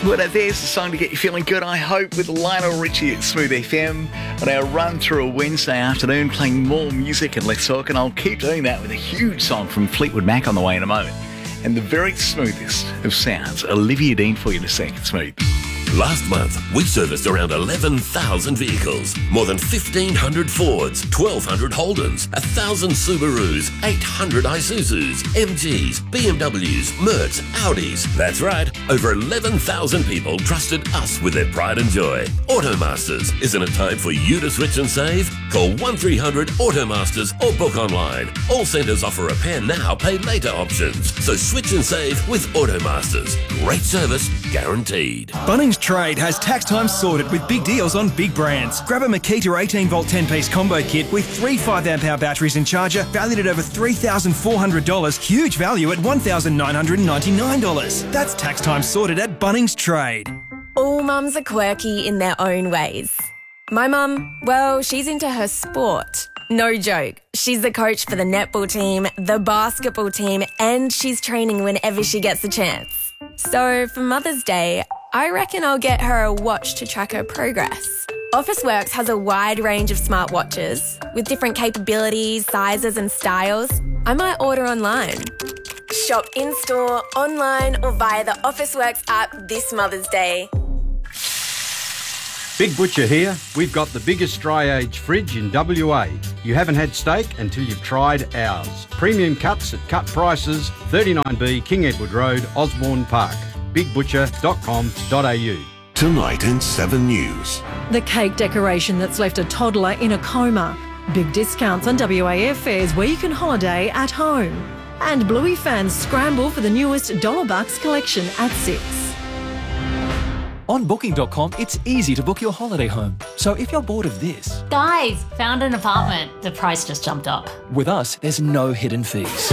Well, there's a song to get you feeling good, I hope, with Lionel Richie at Smooth FM on our run through a Wednesday afternoon, playing more music and less talk, and I'll keep doing that with a huge song from Fleetwood Mac on the way in a moment. And the very smoothest of sounds, Olivia Dean for you in a second. Smooth. Last month, we serviced around 11,000 vehicles, more than 1,500 Fords, 1,200 Holdens, 1,000 Subarus, 800 Isuzus, MGs, BMWs, Mercs, Audis. That's right, over 11,000 people trusted us with their pride and joy. Automasters, isn't it time for you to switch and save? Call 1300 Automasters or book online. All centres offer repair now, pay later options. So switch and save with Automasters. Great service, guaranteed. Bunnings Trade has tax time sorted with big deals on big brands. Grab a Makita 18-volt 10-piece combo kit with 3 5-amp-hour batteries and charger valued at over $3,400. Huge value at $1,999. That's tax time sorted at Bunnings Trade. All mums are quirky in their own ways. My mum, well, she's into her sport. No joke. She's the coach for the netball team, the basketball team, and she's training whenever she gets the chance. So for Mother's Day, I reckon I'll get her a watch to track her progress. Officeworks has a wide range of smartwatches with different capabilities, sizes and styles. I might order online. Shop in-store, online or via the Officeworks app this Mother's Day. Big Butcher here. We've got the biggest dry age fridge in WA. You haven't had steak until you've tried ours. Premium cuts at cut prices, 39B King Edward Road, Osborne Park. bigbutcher.com.au. Tonight in 7 News. The cake decoration that's left a toddler in a coma. Big discounts on WA airfares where you can holiday at home. And Bluey fans scramble for the newest $Bucks collection at 6. On Booking.com, it's easy to book your holiday home. So if you're bored of this... Guys, found an apartment. The price just jumped up. With us, there's no hidden fees.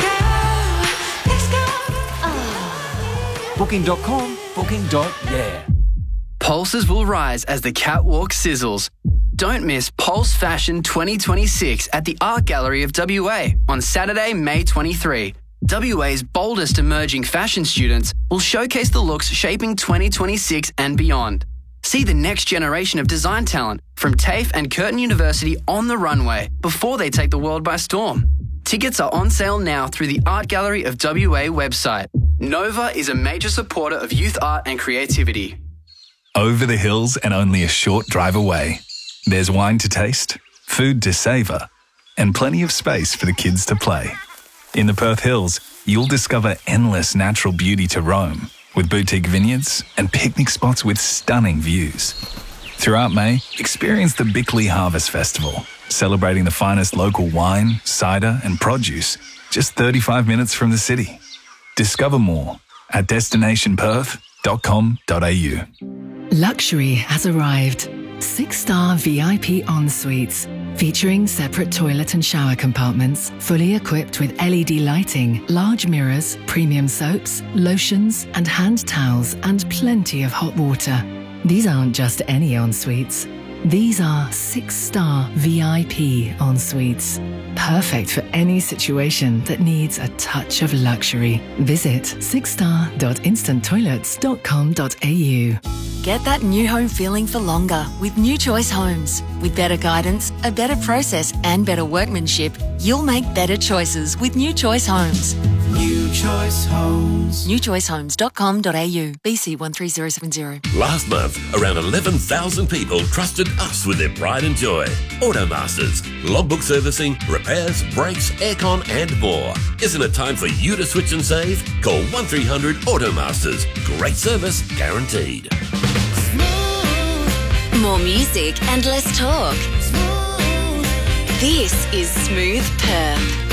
Booking.com, booking.yeah. Pulses will rise as the catwalk sizzles. Don't miss Pulse Fashion 2026 at the Art Gallery of WA on Saturday, May 23. WA's boldest emerging fashion students will showcase the looks shaping 2026 and beyond. See the next generation of design talent from TAFE and Curtin University on the runway before they take the world by storm. Tickets are on sale now through the Art Gallery of WA website. Nova is a major supporter of youth art and creativity. Over the hills and only a short drive away, there's wine to taste, food to savour, and plenty of space for the kids to play. In the Perth Hills, you'll discover endless natural beauty to roam, with boutique vineyards and picnic spots with stunning views. Throughout May, experience the Bickley Harvest Festival, celebrating the finest local wine, cider and produce, just 35 minutes from the city. Discover more at destinationperth.com.au. Luxury has arrived. 6-star VIP en-suites, featuring separate toilet and shower compartments, fully equipped with LED lighting, large mirrors, premium soaps, lotions and hand towels, and plenty of hot water. These aren't just any en-suites. These are 6-star VIP en-suites. Perfect for any situation that needs a touch of luxury. Visit 6star.instanttoilets.com.au. Get that new home feeling for longer with New Choice Homes. With better guidance, a better process and better workmanship, you'll make better choices with New Choice Homes. New Choice Homes. newchoicehomes.com.au. BC 13070. Last month, around 11,000 people trusted us with their pride and joy. Automasters, logbook servicing, repairs, brakes, aircon and more. Isn't it time for you to switch and save? Call 1300 Automasters. Great service, guaranteed. More music and less talk. This is Smooth Perth.